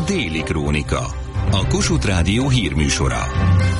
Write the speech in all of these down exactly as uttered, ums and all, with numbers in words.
Déli Krónika, a Kossuth Rádió hírműsora.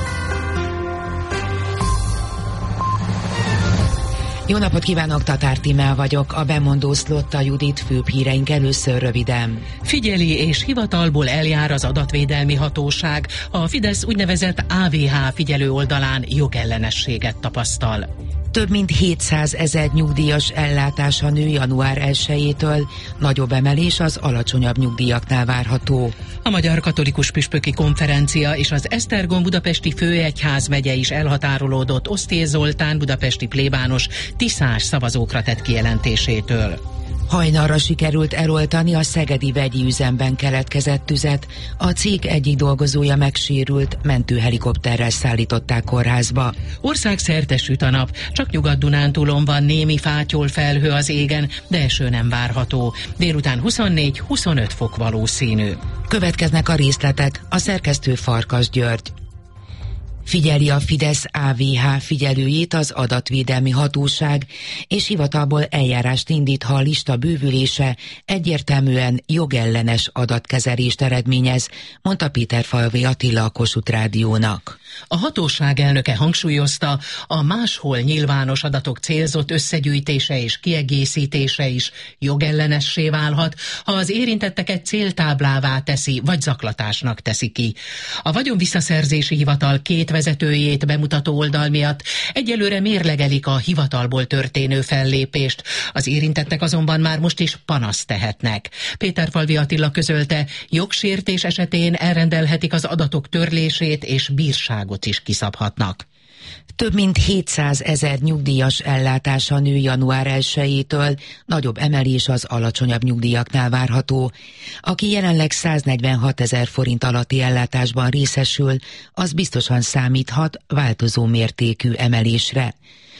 Jó napot kívánok, Tatár Tímea vagyok, a bemondó Szlotta Judit, főbb híreink először röviden. Figyeli és hivatalból eljár az adatvédelmi hatóság. A Fidesz úgynevezett á vé há figyelő oldalán jogellenességet tapasztal. Több mint hétszázezer nyugdíjas ellátása nő január elsejétől, nagyobb emelés az alacsonyabb nyugdíjaknál várható. A Magyar Katolikus Püspöki Konferencia és az Esztergom budapesti főegyházmegye is elhatárolódott Osztér Zoltán budapesti plébános tiszás szavazókra tett kijelentésétől. Hajnalra sikerült eloltani a szegedi vegyi üzemben keletkezett tüzet, a cég egyik dolgozója megsérült, mentőhelikopterrel szállították kórházba. Országszerte süt a nap, csak Nyugat-Dunántúlon van némi fátyol felhő az égen, de eső nem várható. Délután huszonnégy-huszonöt fok valószínű. Következnek a részletek, a szerkesztő Farkas György. Figyeli a Fidesz á vé há figyelőjét az adatvédelmi hatóság, és hivatalból eljárást indít, ha a lista bővülése egyértelműen jogellenes adatkezelést eredményez, mondta Péterfalvi Attila a Kossuth Rádiónak. A hatóság elnöke hangsúlyozta, a máshol nyilvános adatok célzott összegyűjtése és kiegészítése is jogellenessé válhat, ha az érintetteket céltáblává teszi, vagy zaklatásnak teszi ki. A vagyonvisszaszerzési hivatal két vezetőjét bemutató oldal miatt egyelőre mérlegelik a hivatalból történő fellépést, az érintettek azonban már most is panaszt tehetnek. Péterfalvi Attila közölte, jogsértés esetén elrendelhetik az adatok törlését és bírságot is kiszabhatnak. Több mint hétszázezer nyugdíjas ellátása nő január elsejétől, nagyobb emelés az alacsonyabb nyugdíjaknál várható. Aki jelenleg száznegyvenhatezer forint alatti ellátásban részesül, az biztosan számíthat változó mértékű emelésre.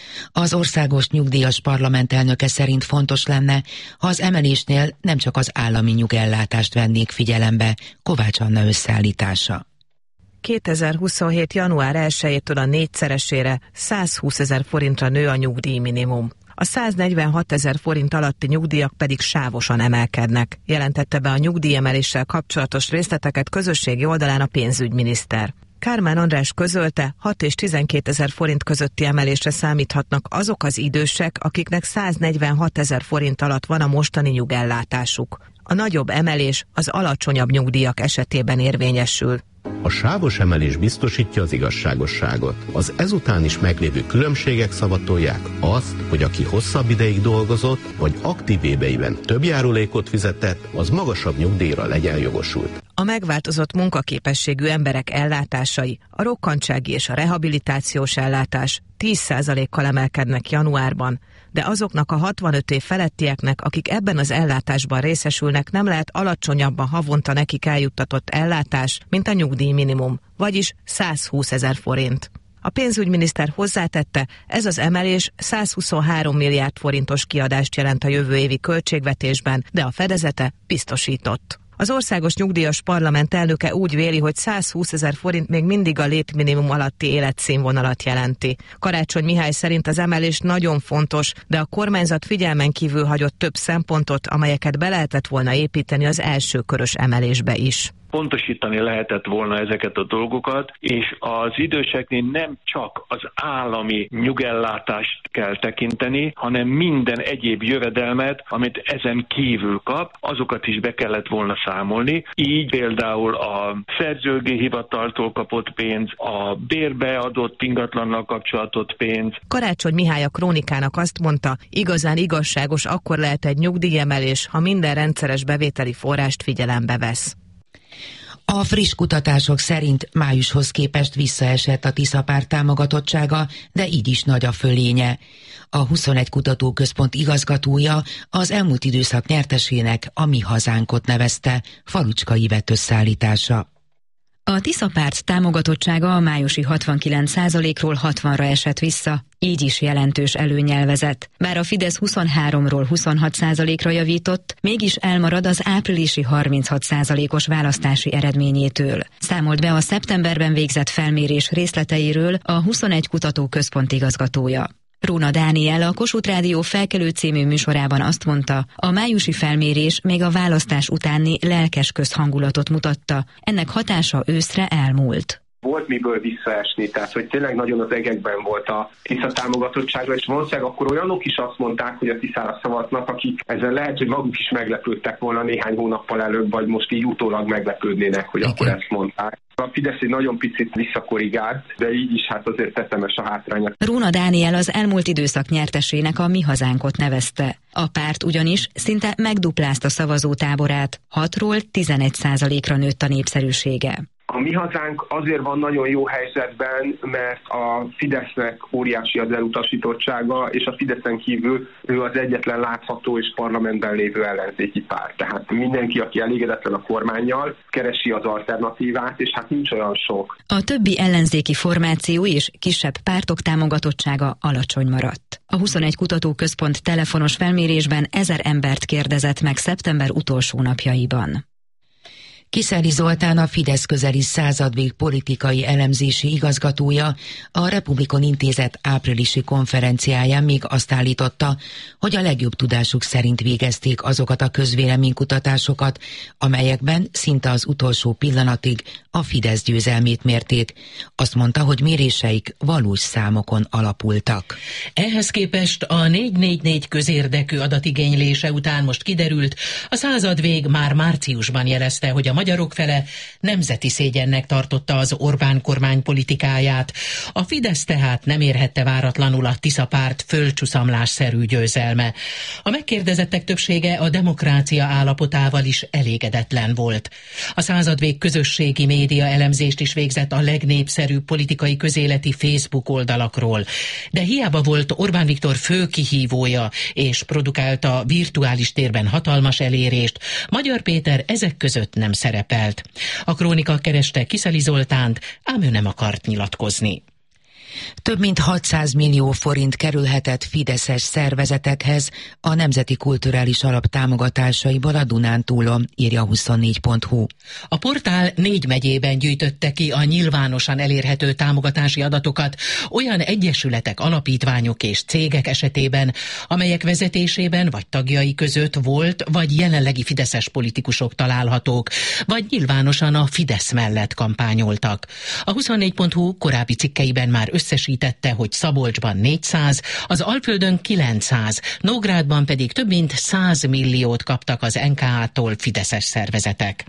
Az Országos Nyugdíjas Parlament elnöke szerint fontos lenne, ha az emelésnél nem csak az állami nyugellátást vennék figyelembe. Kovács Anna összeállítása. kétezer-huszonhét. január elsejétől a négyszeresére, százhúszezer forintra nő a nyugdíjminimum. A száznegyvenhatezer forint alatti nyugdíjak pedig sávosan emelkednek, jelentette be a nyugdíjemeléssel kapcsolatos részleteket közösségi oldalán a pénzügyminiszter. Kármán András közölte, hat és tizenkétezer forint közötti emelésre számíthatnak azok az idősek, akiknek száznegyvenhatezer forint alatt van a mostani nyugellátásuk. A nagyobb emelés az alacsonyabb nyugdíjak esetében érvényesül. A sávos emelés biztosítja az igazságosságot. Az ezután is meglévő különbségek szavatolják azt, hogy aki hosszabb ideig dolgozott, vagy aktív éveiben több járulékot fizetett, az magasabb nyugdíjra legyen jogosult. A megváltozott munkaképességű emberek ellátásai, a rokkantsági és a rehabilitációs ellátás tíz százalékkal emelkednek januárban, de azoknak a hatvanöt év felettieknek, akik ebben az ellátásban részesülnek, nem lehet alacsonyabban havonta nekik eljuttatott ellátás, mint a nyugdíjminimum, vagyis százhúszezer forint. A pénzügyminiszter hozzátette, ez az emelés százhuszonhárom milliárd forintos kiadást jelent a jövő évi költségvetésben, de a fedezete biztosított. Az Országos Nyugdíjas Parlament elnöke úgy véli, hogy százhúszezer forint még mindig a létminimum alatti életszínvonalat jelenti. Karácsony Mihály szerint az emelés nagyon fontos, de a kormányzat figyelmen kívül hagyott több szempontot, amelyeket be lehetett volna építeni az első körös emelésbe is. Pontosítani lehetett volna ezeket a dolgokat, és az időseknél nem csak az állami nyugellátást kell tekinteni, hanem minden egyéb jövedelmet, amit ezen kívül kap, azokat is be kellett volna számolni. Így például a szerzőjogi hivataltól kapott pénz, a bérbe adott ingatlannal kapcsolatos pénz. Karácsony Mihály a Krónikának azt mondta, igazán igazságos akkor lehet egy nyugdíjemelés, ha minden rendszeres bevételi forrást figyelembe vesz. A friss kutatások szerint májushoz képest visszaesett a Tiszapárt támogatottsága, de így is nagy a fölénye. A huszonegy kutatóközpont igazgatója az elmúlt időszak nyertesének a Mi Hazánkot nevezte, Falucska Ivett összeállítása. A Tiszapárt támogatottsága a májusi hatvankilenc százalékról hatvanra esett vissza, így is jelentős előnnyel vezet. Bár a Fidesz huszonháromról huszonhat százalékra javított, mégis elmarad az áprilisi harminchat százalékos választási eredményétől. Számolt be a szeptemberben végzett felmérés részleteiről a huszonegy kutatóközpont igazgatója. Róna Dániel a Kossuth Rádió Felkelő című műsorában azt mondta, a májusi felmérés még a választás utáni lelkes közhangulatot mutatta, ennek hatása őszre elmúlt. Volt miből visszaesni, tehát hogy tényleg nagyon az egekben volt a Tisza támogatottsága, és valószínűleg akkor olyanok is azt mondták, hogy a Tiszára szavaznak, akik ezzel lehet, hogy maguk is meglepődtek volna néhány hónappal előbb, vagy most így utólag meglepődnének, hogy okay. Akkor ezt mondták. A Fidesz egy nagyon picit visszakorrigált, de így is hát azért tetemes a hátránya. Róna Dániel az elmúlt időszak nyertesének a Mi Hazánkot nevezte. A párt ugyanis szinte megduplázta szavazótáborát, hatról tizenegy százalékra nőtt a népszerűsége. A Mi Hazánk azért van nagyon jó helyzetben, mert a Fidesznek óriási az elutasítottsága, és a Fideszen kívül ő az egyetlen látható és parlamentben lévő ellenzéki párt. Tehát mindenki, aki elégedetlen a kormánnyal, keresi az alternatívát, és hát nincs olyan sok. A többi ellenzéki formáció és kisebb pártok támogatottsága alacsony maradt. A huszonegy Kutatóközpont telefonos felmérésben ezer embert kérdezett meg szeptember utolsó napjaiban. Kiszeli Zoltán, a Fidesz közeli századvég politikai elemzési igazgatója a Republikon Intézet áprilisi konferenciáján még azt állította, hogy a legjobb tudásuk szerint végezték azokat a közvéleménykutatásokat, amelyekben szinte az utolsó pillanatig a Fidesz győzelmét mérték. Azt mondta, hogy méréseik valós számokon alapultak. Ehhez képest a négy négy négy közérdekű adatigénylése után most kiderült, a századvég már márciusban jelezte, hogy a magyarok fele nemzeti szégyennek tartotta az Orbán kormány politikáját. A Fidesz tehát nem érhette váratlanul a Tisza párt földcsuszamlásszerű győzelme. A megkérdezettek többsége a demokrácia állapotával is elégedetlen volt. A századvég közösségi média elemzést is végzett a legnépszerűbb politikai közéleti Facebook oldalakról. De hiába volt Orbán Viktor fő kihívója és produkálta virtuális térben hatalmas elérést, Magyar Péter ezek között nem szerepelt. A Krónika kereste Kiszeli Zoltánt, ám ő nem akart nyilatkozni. Több mint hatszáz millió forint kerülhetett fideszes szervezetekhez a Nemzeti Kulturális Alap támogatásaiból a Dunántúlon, írja huszonnégy pont hu. A portál négy megyében gyűjtötte ki a nyilvánosan elérhető támogatási adatokat olyan egyesületek, alapítványok és cégek esetében, amelyek vezetésében vagy tagjai között volt, vagy jelenlegi fideszes politikusok találhatók, vagy nyilvánosan a Fidesz mellett kampányoltak. A huszonnégy pont hu korábbi cikkeiben már összesítette, hogy Szabolcsban négyszáz, az Alföldön kilencszáz, Nógrádban pedig több mint száz milliót kaptak az en ká á-tól fideszes szervezetek.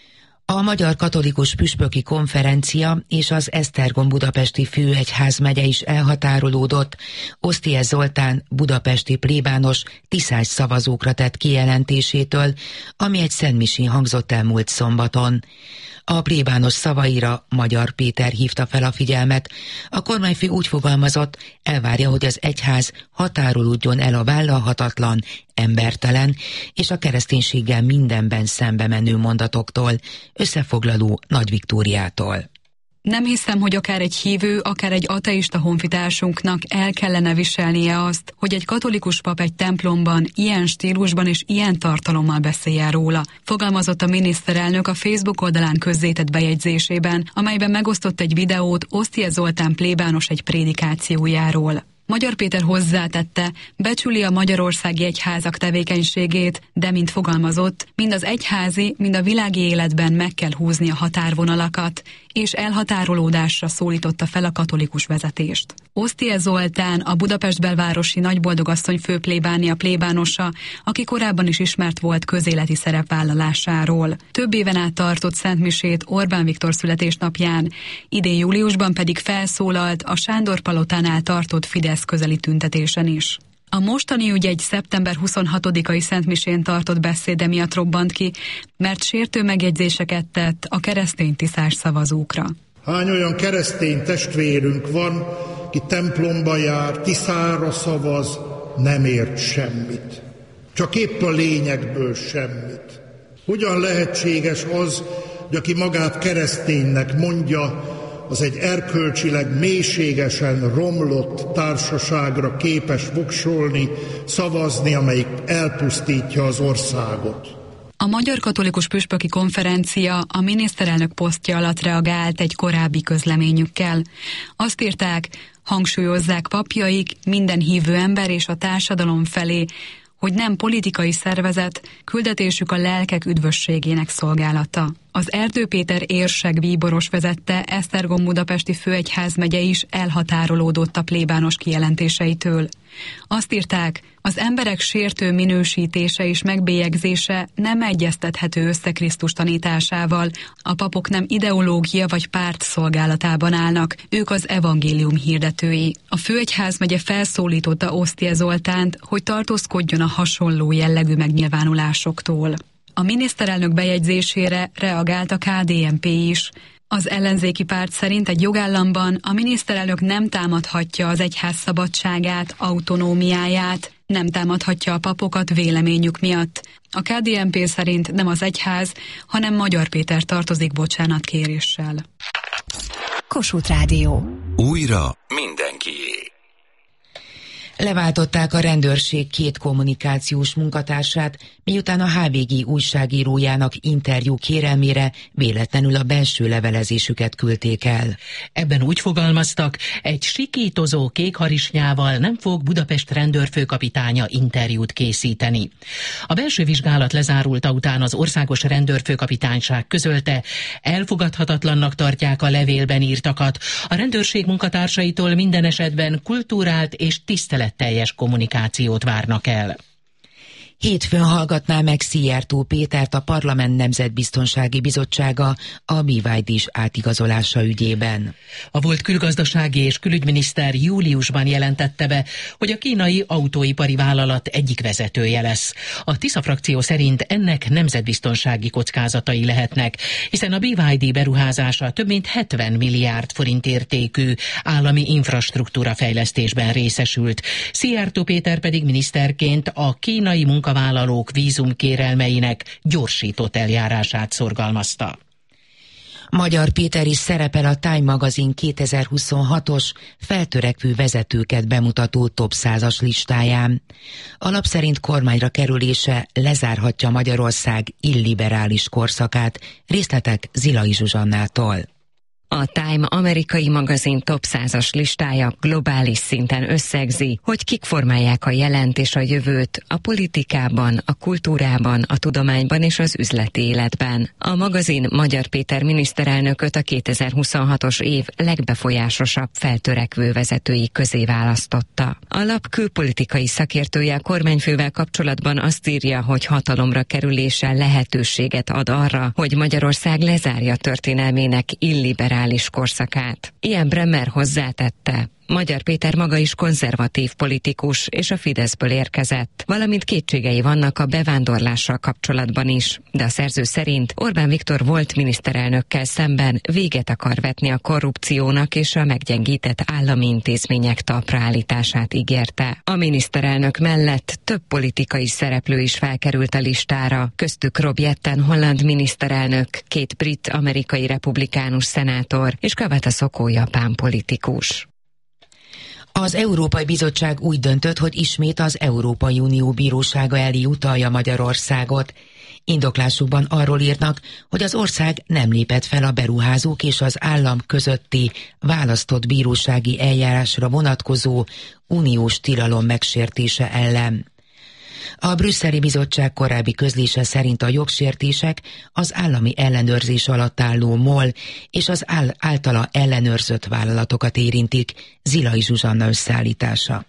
A Magyar Katolikus Püspöki Konferencia és az Esztergom budapesti főegyházmegye is elhatárolódott. Osztiesz Zoltán budapesti plébános tiszás szavazókra tett kijelentésétől, ami egy szentmisén hangzott el múlt szombaton. A plébános szavaira Magyar Péter hívta fel a figyelmet. A kormányfő úgy fogalmazott, elvárja, hogy az egyház határolódjon el a vállalhatatlan, embertelen és a kereszténységgel mindenben szembe menő mondatoktól. Összefoglaló Nagy Viktóriától. Nem hiszem, hogy akár egy hívő, akár egy ateista honfitársunknak el kellene viselnie azt, hogy egy katolikus pap egy templomban ilyen stílusban és ilyen tartalommal beszéljen róla, fogalmazott a miniszterelnök a Facebook oldalán közzétett bejegyzésében, amelyben megosztott egy videót Osztiesz Zoltán plébános egy prédikációjáról. Magyar Péter hozzátette, becsüli a magyarországi egyházak tevékenységét, de mint fogalmazott, mind az egyházi, mind a világi életben meg kell húzni a határvonalakat, és elhatárolódásra szólította fel a katolikus vezetést. Osztiesz Zoltán, a Budapest belvárosi nagyboldogasszony főplébánia plébánosa, aki korábban is ismert volt közéleti szerepvállalásáról. Több éven át tartott szentmisét Orbán Viktor születésnapján, idén júliusban pedig felszólalt a Sándor palotánál tartott Fidesz közeli tüntetésen is. A mostani ügy egy szeptember huszonhatodikai szentmisén tartott beszéde miatt robbant ki, mert sértő megjegyzéseket tett a keresztény tiszás szavazókra. Hány olyan keresztény testvérünk van, ki templomba jár, Tiszára szavaz, nem ért semmit. Csak épp a lényegből semmit. Hogyan lehetséges az, hogy aki magát kereszténynek mondja, az egy erkölcsileg mélységesen romlott társaságra képes voksolni, szavazni, amelyik elpusztítja az országot. A Magyar Katolikus Püspöki Konferencia a miniszterelnök posztja alatt reagált egy korábbi közleményükkel. Azt írták, Hangsúlyozzák papjaik, minden hívő ember és a társadalom felé, hogy nem politikai szervezet, küldetésük a lelkek üdvösségének szolgálata. Az Erdő Péter érsek bíboros vezette Esztergom budapesti főegyházmegye is elhatárolódott a plébános kijelentéseitől. Azt írták, az emberek sértő minősítése és megbélyegzése nem egyeztethető össze Krisztus tanításával. A papok nem ideológia vagy párt szolgálatában állnak, ők az evangélium hirdetői. A főegyházmegye felszólította Osztie Zoltánt, hogy tartózkodjon a hasonló jellegű megnyilvánulásoktól. A miniszterelnök bejegyzésére reagált a ká dé en pé is. Az ellenzéki párt szerint egy jogállamban a miniszterelnök nem támadhatja az egyház szabadságát, autonómiáját, nem támadhatja a papokat véleményük miatt. A ká dé en pé szerint nem az egyház, hanem Magyar Péter tartozik bocsánatkéréssel. Kossuth Rádió. Újra mindenkié. Leváltották a rendőrség két kommunikációs munkatársát, miután a há vé gé újságírójának interjú kérelmére véletlenül a belső levelezésüket küldték el. Ebben úgy fogalmaztak, egy sikítozó kékharisnyával nem fog Budapest rendőrfőkapitánya interjút készíteni. A belső vizsgálat lezárulta után az országos rendőrfőkapitányság közölte, elfogadhatatlannak tartják a levélben írtakat. A rendőrség munkatársaitól minden esetben kultúrált és tisztelet teljes kommunikációt várnak el. Hétfőn hallgatná meg Szijjártó Pétert a Parlament Nemzetbiztonsági Bizottsága a bé vé dés átigazolása ügyében. A volt külgazdasági és külügyminiszter júliusban jelentette be, hogy a kínai autóipari vállalat egyik vezetője lesz. A Tisza frakció szerint ennek nemzetbiztonsági kockázatai lehetnek, hiszen a bé vé dé beruházása több mint hetven milliárd forint értékű állami infrastruktúra fejlesztésben részesült. Szijjártó Péter pedig miniszterként a kínai munka a munkavállalók vízumkérelmeinek gyorsított eljárását szorgalmazta. Magyar Péter is szerepel a Time magazin kétezer-huszonhatos feltörekvő vezetőket bemutató top százas listáján. A lap szerint kormányra kerülése lezárhatja Magyarország illiberális korszakát. Részletek Zilai Zsuzsannától. A Time amerikai magazin top százas listája globális szinten összegzi, hogy kik formálják a jelent és a jövőt a politikában, a kultúrában, a tudományban és az üzleti életben. A magazin Magyar Péter miniszterelnököt a kétezer-huszonhatos év legbefolyásosabb feltörekvő vezetői közé választotta. A lap külpolitikai szakértője a kormányfővel kapcsolatban azt írja, hogy hatalomra kerülése lehetőséget ad arra, hogy Magyarország lezárja történelmének illiberális korszakát. Ilyen Bremmer hozzátette, Magyar Péter maga is konzervatív politikus és a Fideszből érkezett, valamint kétségei vannak a bevándorlással kapcsolatban is, de a szerző szerint Orbán Viktor volt miniszterelnökkel szemben véget akar vetni a korrupciónak és a meggyengített állami intézmények talpraállítását ígérte. A miniszterelnök mellett több politikai szereplő is felkerült a listára, köztük Rob Jetten holland miniszterelnök, két brit-amerikai republikánus szenátor és Kawata Soko japán politikus. Az Európai Bizottság úgy döntött, hogy ismét az Európai Unió bírósága elé utalja Magyarországot. Indoklásukban arról írnak, hogy az ország nem lépett fel a beruházók és az állam közötti választott bírósági eljárásra vonatkozó uniós tilalom megsértése ellen. A brüsszeli bizottság korábbi közlése szerint a jogsértések az állami ellenőrzés alatt álló MOL és az áll- általa ellenőrzött vállalatokat érintik. Zilai Zsuzsanna összeállítása.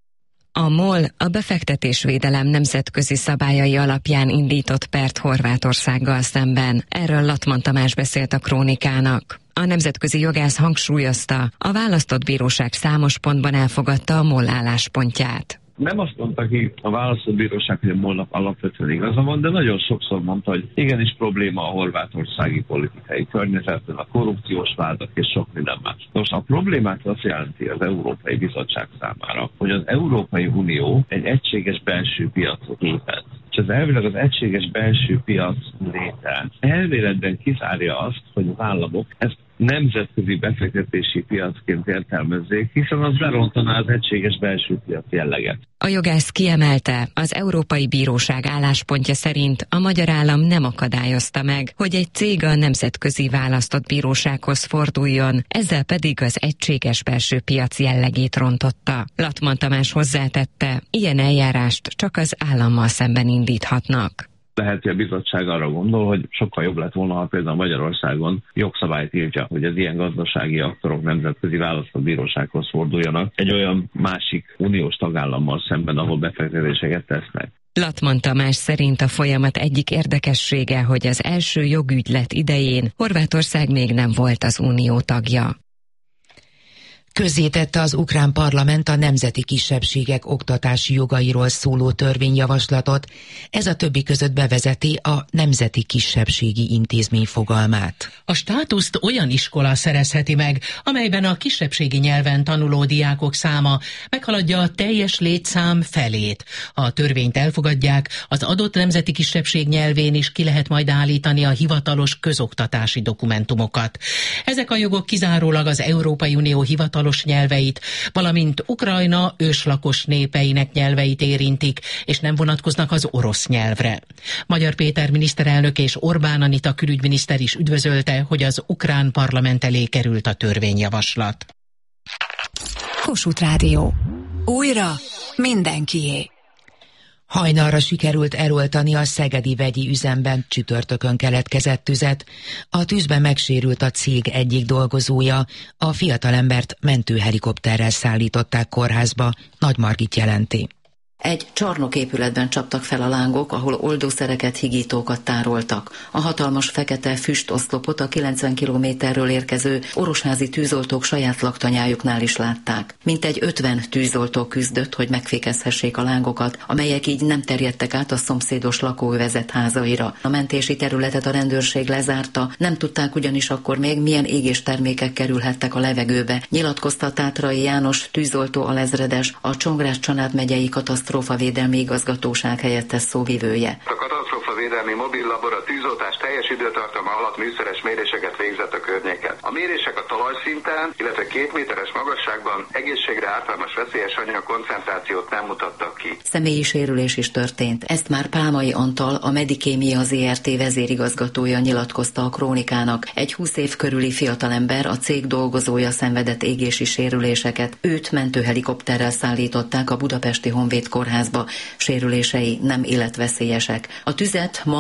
A MOL a befektetésvédelem nemzetközi szabályai alapján indított pert Horvátországgal szemben. Erről Latman Tamás beszélt a Krónikának. A nemzetközi jogász hangsúlyozta, a választott bíróság számos pontban elfogadta a MOL álláspontját. Nem azt mondta ki a választott bíróság, hogy a MOL-nak alapvetően igaza van, de nagyon sokszor mondta, hogy igenis probléma a horvátországi politikai környezetben, a korrupciós vádak és sok minden más. Most a problémát azt jelenti az Európai Bizottság számára, hogy az Európai Unió egy egységes belső piacot képez. És az elvileg az egységes belső piac léte elméletben kizárja azt, hogy az államok ezt nemzetközi befektetési piacként értelmezzék, hiszen az berontaná az egységes belső piac jelleget. A jogász kiemelte, az Európai Bíróság álláspontja szerint a magyar állam nem akadályozta meg, hogy egy cég a nemzetközi választott bírósághoz forduljon, ezzel pedig az egységes belső piac jellegét rontotta. Latman Tamás hozzátette, ilyen eljárást csak az állammal szemben indíthatnak. Lehet, hogy a bizottság arra gondol, hogy sokkal jobb lett volna, ha például Magyarországon jogszabályt írja, hogy az ilyen gazdasági aktorok nemzetközi választott bírósághoz forduljanak egy olyan másik uniós tagállammal szemben, ahol befektetéseket tesznek. Latman Tamás szerint a folyamat egyik érdekessége, hogy az első jogügylet idején Horvátország még nem volt az unió tagja. Közzétette az ukrán parlament a nemzeti kisebbségek oktatási jogairól szóló törvényjavaslatot. Ez a többi között bevezeti a nemzeti kisebbségi intézmény fogalmát. A státuszt olyan iskola szerezheti meg, amelyben a kisebbségi nyelven tanuló diákok száma meghaladja a teljes létszám felét. Ha a törvényt elfogadják, az adott nemzeti kisebbség nyelvén is ki lehet majd állítani a hivatalos közoktatási dokumentumokat. Ezek a jogok kizárólag az Európai Unió hivatalos nyelveit, valamint Ukrajna őslakos népeinek nyelveit érintik, és nem vonatkoznak az orosz nyelvre. Magyar Péter miniszterelnök és Orbán Anita külügyminiszter is üdvözölte, hogy az ukrán parlament elé került a törvényjavaslat. Kossuth Rádió. Újra mindenkié. Hajnalra sikerült eloltani a szegedi vegyi üzemben csütörtökön keletkezett tüzet. A tűzben megsérült a cég egyik dolgozója, a fiatalembert mentőhelikopterrel szállították kórházba, Nagy Margit jelenti. Egy csarnoképületben csaptak fel a lángok, ahol oldószereket, higítókat tároltak. A hatalmas fekete füstoszlopot a kilencven kilométerről érkező orosházi tűzoltók saját laktanyájuknál is látták. Mintegy ötven tűzoltó küzdött, hogy megfékezhessék a lángokat, amelyek így nem terjedtek át a szomszédos lakóövezet házaira. A mentési területet a rendőrség lezárta, nem tudták ugyanis akkor még, milyen égéstermékek kerülhettek a levegőbe, nyilatkozta a Tátrai János tűzoltó alezredes, a Csongrád-Csanád megyei katasztrófa Katasztrófavédelmi Igazgatóság helyettes szóvivője. A katasztrófavédelmi mobil labor a tűzoltás teljes időtartama alatt műszeres méréseket végzett a környéken. A mérések a talajszinten, illetve két méteres magasságban egészségre ártalmas veszélyes anyag koncentrációt nem mutattak ki. Személyi sérülés is történt. Ezt már Pálmai Antal, a Medikémia Zé Er Té vezérigazgatója nyilatkozta a Krónikának. Egy húsz év körüli fiatalember, a cég dolgozója szenvedett égési sérüléseket. Őt mentőhelikopterrel szállították a budapesti Honvéd kórházba, sérülései nem életveszélyesek. A tüzet ma